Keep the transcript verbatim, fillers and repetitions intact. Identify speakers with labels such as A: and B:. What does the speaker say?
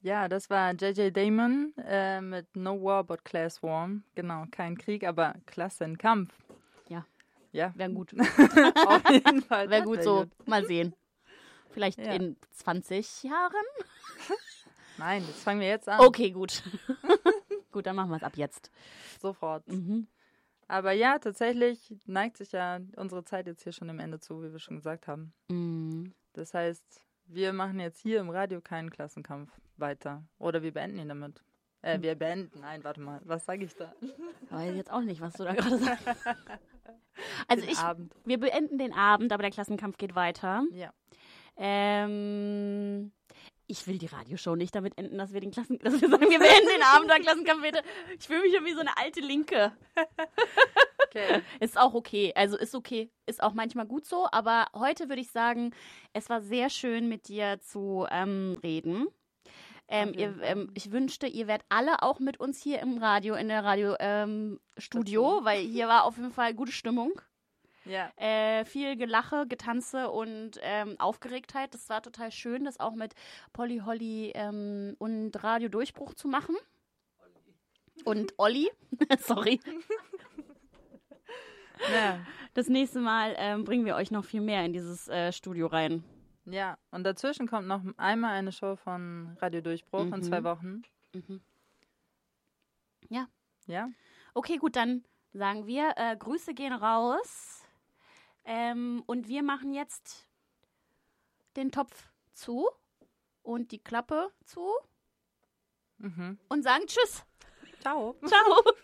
A: Ja, das war J J Damon äh, mit No War But Class War. Genau, kein Krieg, aber Klassenkampf.
B: Ja.
A: Ja.
B: Wäre gut.
A: Auf jeden Fall.
B: Wäre gut
A: Sehr
B: so.
A: gut.
B: Mal sehen. Vielleicht
A: Ja.
B: in zwanzig Jahren?
A: Nein, das fangen wir jetzt an.
B: Okay, gut. Gut, dann machen wir es ab jetzt.
A: Sofort.
B: Mhm.
A: Aber ja, tatsächlich neigt sich ja unsere Zeit jetzt hier schon dem Ende zu, wie wir schon gesagt haben.
B: Mhm.
A: Das heißt, wir machen jetzt hier im Radio keinen Klassenkampf weiter. Oder wir beenden ihn damit. Äh, wir beenden. Nein, warte mal. Was sage ich da?
B: Weiß jetzt auch nicht, was du da gerade sagst. Also
A: Den
B: ich,
A: Abend.
B: wir beenden den Abend, aber der Klassenkampf geht weiter.
A: Ja.
B: Ähm, ich will die Radioshow nicht damit enden, dass wir den Klassen, dass wir sagen, wir beenden den Abend, der Klassenkampf bitte. Ich fühle mich schon wie so eine alte Linke.
A: Okay.
B: Ist auch okay, also ist okay, ist auch manchmal gut so, aber heute würde ich sagen, es war sehr schön mit dir zu ähm, reden. Ähm,
A: Auf
B: ihr,
A: jeden Fall.
B: ähm, ich wünschte, ihr wärt alle auch mit uns hier im Radio, in der Radio ähm, Studio,
A: Dazu.
B: weil hier war auf jeden Fall gute Stimmung.
A: Ja.
B: Äh, viel Gelache, Getanze und ähm, Aufgeregtheit. Das war total schön, das auch mit Polly, Holly ähm, und Radio Durchbruch zu machen. Und Olli, sorry.
A: Ja.
B: Das nächste Mal ähm, bringen wir euch noch viel mehr in dieses äh, Studio rein.
A: Ja. Und dazwischen kommt noch einmal eine Show von Radio Durchbruch
B: Mhm.
A: in zwei Wochen.
B: Mhm. Ja.
A: Ja.
B: Okay, gut, dann sagen wir, äh, Grüße gehen raus. Ähm, und wir machen jetzt den Topf zu und die Klappe zu
A: Mhm.
B: und sagen Tschüss.
A: Ciao.
B: Ciao.